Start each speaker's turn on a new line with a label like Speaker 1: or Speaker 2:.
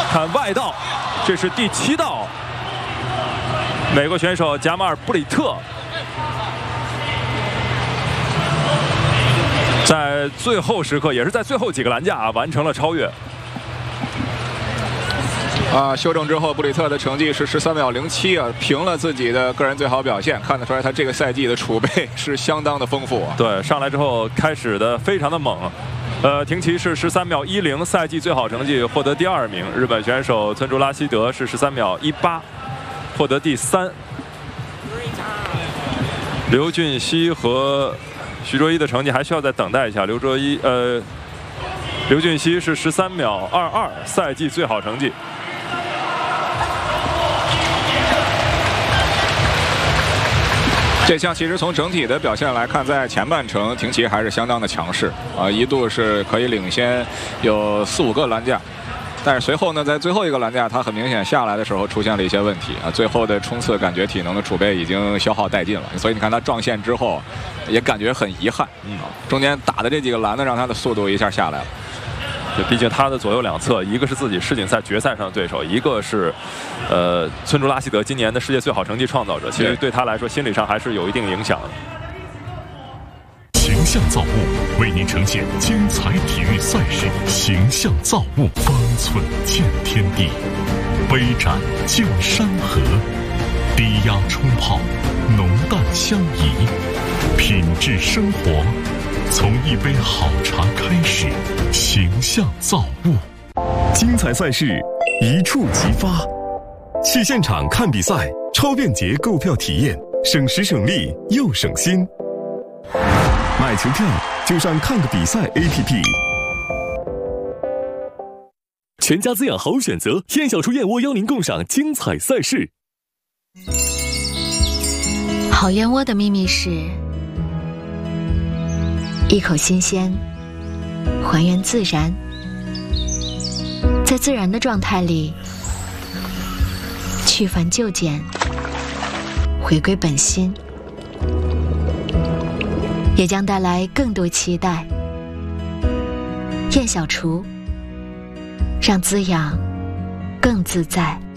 Speaker 1: 看外道，这是第7道。美国选手贾马尔·布里特在最后时刻，也是在最后几个栏架完成了超越。
Speaker 2: 修正之后，布里特的成绩是13秒07啊，平了自己的个人最好表现。看得出来，他这个赛季的储备是相当的丰富啊。
Speaker 1: 对，上来之后开始的非常的猛。廷奇是13秒10，赛季最好成绩，获得第2名。日本选手村竹拉希德是13秒18，获得第3。刘俊熙和徐卓一的成绩还需要再等待一下。刘俊熙是13秒22，赛季最好成绩。
Speaker 2: 这项其实从整体的表现来看，在前半程廷奇还是相当的强势啊，一度是可以领先有4、5个栏架，但是随后呢，在最后一个栏架，他很明显下来的时候出现了一些问题啊，最后的冲刺感觉体能的储备已经消耗殆尽了，所以你看他撞线之后，也感觉很遗憾，中间打的这几个栏呢，让他的速度一下下来了。
Speaker 1: 毕竟他的左右两侧，一个是自己世锦赛决赛上的对手，一个是，村竹拉希德今年的世界最好成绩创造者。其实对他来说，心理上还是有一定影响的。
Speaker 3: 形象造物为您呈现精彩体育赛事，形象造物，方寸见天地，杯盏见山河，低压冲泡，浓淡相宜，品质生活。从一杯好茶开始，形象造物。
Speaker 4: 精彩赛事一触即发，去现场看比赛，超便捷购票体验，省时省力又省心。买球票就上看个比赛 APP。全家滋养好选择，燕小厨燕窝邀您共赏精彩赛事。
Speaker 5: 好燕窝的秘密是一口新鲜，还原自然，在自然的状态里去繁就简，回归本心，也将带来更多期待。燕小厨，让滋养更自在。